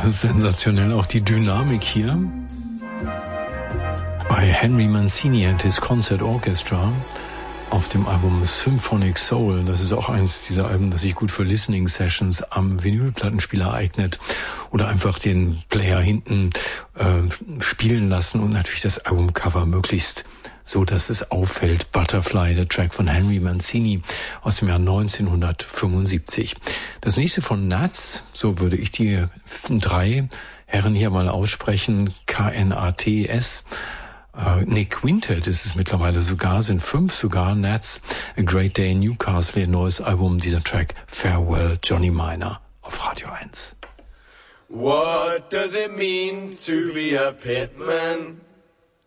sensationell auch die Dynamik hier bei Henry Mancini and his Concert Orchestra auf dem Album Symphonic Soul. Das ist auch eins dieser Alben, das sich gut für Listening Sessions am Vinylplattenspieler eignet oder einfach den Player hinten spielen lassen und natürlich das Albumcover möglichst so, dass es auffällt. Butterfly, der Track von Henry Mancini aus dem Jahr 1975. Das nächste von Nats, so würde ich die 3 Herren hier mal aussprechen, K-N-A-T-S. Quintet ist es mittlerweile sogar, sind 5 sogar. Nats, A Great Day in Newcastle, ihr neues Album, dieser Track Farewell Johnny Minor auf Radio 1. What does it mean to be a pitman?